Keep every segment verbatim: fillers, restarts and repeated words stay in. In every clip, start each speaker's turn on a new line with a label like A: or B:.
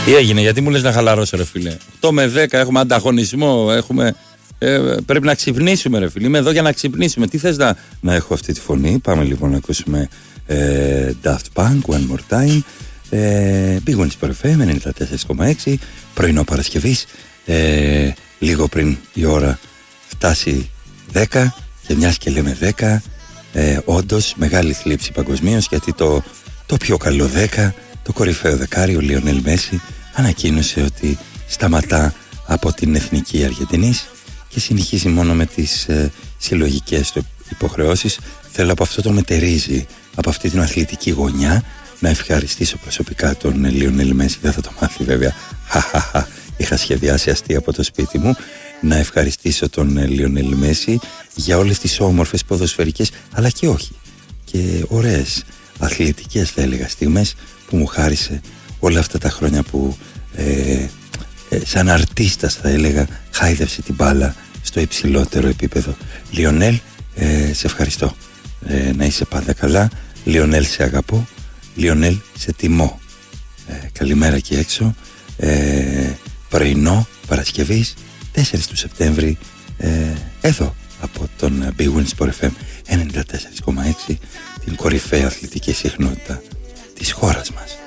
A: Τι έγινε, γιατί μου λες να χαλαρώσω, ρε φίλε? οκτώ με δέκα έχουμε ανταγωνισμό, έχουμε, ε, πρέπει να ξυπνήσουμε, ρε φίλε. Είμαι εδώ για να ξυπνήσουμε. Τι θες να, να έχω αυτή τη φωνή? Πάμε λοιπόν να ακούσουμε ε, Daft Punk, One More Time, ε, Big Ones Sport εφ εμ ενενήντα τέσσερα κόμμα έξι, πρωινό Παρασκευής, ε, λίγο πριν η ώρα φτάσει δέκα, και μιας και λέμε δέκα, ε, όντως μεγάλη θλίψη παγκοσμίως, γιατί το, το πιο καλό δέκα, το κορυφαίο δεκάρι, ο Λιονέλ Μέση, ανακοίνωσε ότι σταματά από την εθνική Αργεντινής και συνεχίζει μόνο με τις ε, συλλογικές του υποχρεώσεις. Θέλω από αυτό το μετερίζει, από αυτή την αθλητική γωνιά, να ευχαριστήσω προσωπικά τον Λιονέλ Μέση. Δεν θα το μάθει βέβαια, χαχαχα, είχα σχεδιάσει αστεία από το σπίτι μου. Να ευχαριστήσω τον Λιονέλ Μέση για όλες τις όμορφες ποδοσφαιρικές, αλλά και όχι, και ωραίες αθλητικές, θα έλεγα, στιγμές που μου χάρισε όλα αυτά τα χρόνια που ε, ε, σαν αρτίστας, θα έλεγα, χάιδευσε την μπάλα στο υψηλότερο επίπεδο. Λιονέλ, ε, σε ευχαριστώ, ε, να είσαι πάντα καλά. Λιονέλ, σε αγαπώ. Λιονέλ, σε τιμώ. ε, Καλημέρα εκεί έξω, ε, πρωινό Παρασκευής τέσσερις του Σεπτέμβρη, ε, εδώ από τον Big Wins Sport εφ εμ ενενήντα τέσσερα κόμμα έξι, την κορυφαία αθλητική συχνότητα της χώρας μας.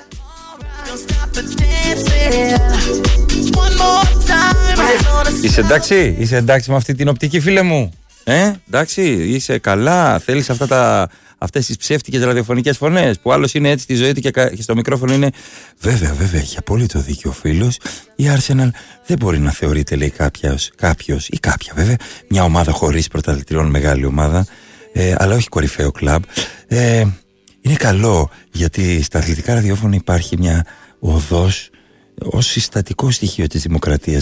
A: Είσαι εντάξει, είσαι εντάξει με αυτή την οπτική, φίλε μου? Ε, εντάξει, είσαι καλά? Θέλεις αυτά τα, αυτές τις ψεύτικες ραδιοφωνικές φωνές που άλλος είναι έτσι στη ζωή του και, και στο μικρόφωνο είναι? Βέβαια, βέβαια, έχει απόλυτο δίκιο ο φίλος. Η Arsenal δεν μπορεί να θεωρείται, λέει, κάποιος, κάποιος ή κάποια βέβαια, μια ομάδα χωρίς πρωταθλητριών, μεγάλη ομάδα, ε, αλλά όχι κορυφαίο κλαμπ. Ε, είναι καλό, γιατί στα αθλητικά ραδιόφωνα υπάρχει μια οδός ως συστατικό στοιχείο της δημοκρατίας.